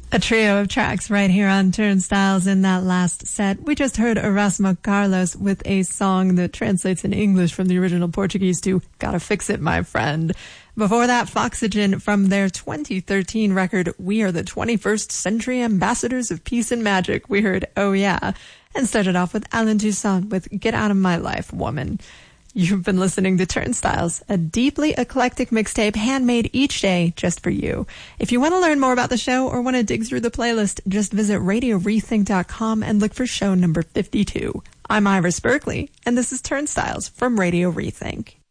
A trio of tracks right here on Turnstiles. In that last set, we just heard Erasmo Carlos with a song that translates in English from the original Portuguese to "Gotta Fix It, My Friend." Before that, Foxygen from their 2013 record, We Are the 21st Century Ambassadors of Peace and Magic. We heard Oh Yeah, and started off with Alan Toussaint with Get Out of My Life, Woman. You've been listening to Turnstiles, a deeply eclectic mixtape handmade each day just for you. If you want to learn more about the show or want to dig through the playlist, just visit RadioRethink.com and look for show number 52. I'm Iris Berkeley, and this is Turnstiles from Radio Rethink.